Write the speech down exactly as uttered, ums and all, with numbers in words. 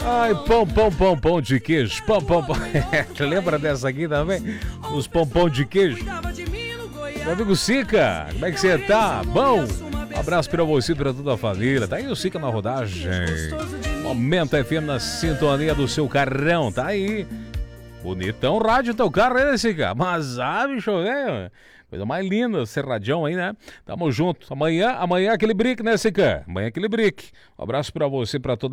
Ai, pão, pão, pão, pão de queijo. Pão, pão, pão. Lembra dessa aqui também? Os pão, pão de queijo. Meu amigo Sica, como é que você tá? Bom? Um abraço para você e para toda a família. Tá aí o Sica na rodagem. Momento F M na sintonia do seu carrão. Tá aí. Bonitão rádio teu carro, né, Sica? Mas, ah, bicho, velho. Coisa mais linda, Serradião aí, né? Tamo junto. Amanhã, amanhã aquele brick, né, Sica? Amanhã aquele brick. Um abraço pra você, pra toda